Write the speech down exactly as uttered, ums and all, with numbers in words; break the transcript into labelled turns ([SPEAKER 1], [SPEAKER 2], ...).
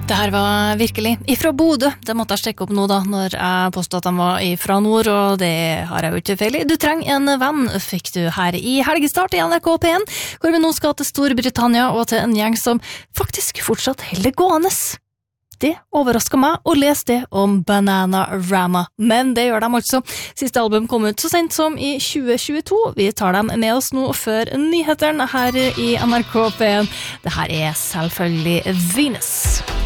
[SPEAKER 1] Det her var virkelig ifra Bodø. Det måtte jeg sjekke opp nå da, når jeg påstod at de var ifra nord, og det har jeg jo ikke feil i. Du trenger en venn, fikk du her i Helgestart i N R K P en, hvor vi nå skal til Storbritannia og til en gjeng som faktisk fortsatt holder gående. Det overrasket meg å lese det om Bananarama, men det gjør de altså. Siste album kom ut så sent som i tjue tjueto. Vi tar dem med oss nå før nyhetene her i N R K P en. Det her er selvfølgelig Venus.